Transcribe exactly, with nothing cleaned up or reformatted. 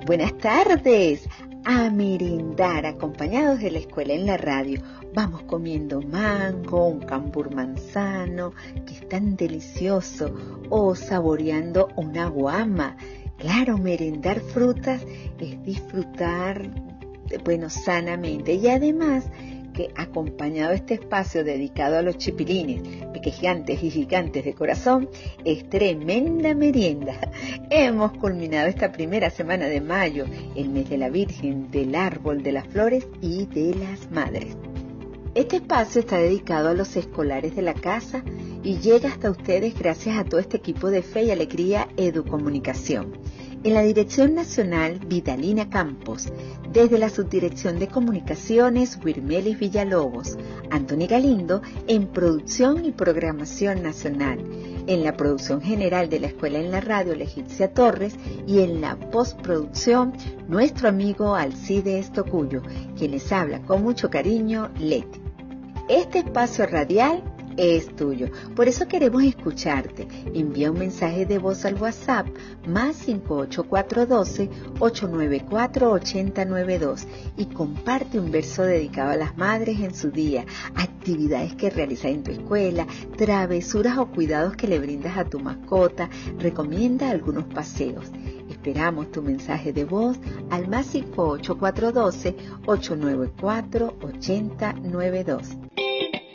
Buenas tardes. A merendar acompañados de la escuela en la radio. Vamos comiendo mango, un cambur manzano, que es tan delicioso, o saboreando una guama. Claro, merendar frutas es disfrutar, bueno, sanamente. Y además que acompañado este espacio dedicado a los chipilines, pequeñantes y gigantes de corazón, es tremenda merienda. Hemos culminado esta primera semana de mayo, el mes de la Virgen, del árbol de las flores y de las madres. Este espacio está dedicado a los escolares de la casa y llega hasta ustedes gracias a todo este equipo de Fe y Alegría Educomunicación. En la Dirección Nacional, Vidalina Campos. Desde la Subdirección de Comunicaciones, Wirmelis Villalobos. Antoni Galindo en Producción y Programación Nacional. En la producción general de la Escuela en la Radio, Leticia Torres. Y en la postproducción, nuestro amigo Alcides Tocuyo, quien les habla con mucho cariño, Leti. Este espacio radial es tuyo, por eso queremos escucharte. Envía un mensaje de voz al WhatsApp más cinco ocho cuatro uno dos, ocho nueve cuatro, ocho cero nueve dos y comparte un verso dedicado a las madres en su día, actividades que realizas en tu escuela, travesuras o cuidados que le brindas a tu mascota. Recomienda algunos paseos. Esperamos tu mensaje de voz al más cinco ocho cuatro uno dos, ocho nueve cuatro, ocho cero nueve dos.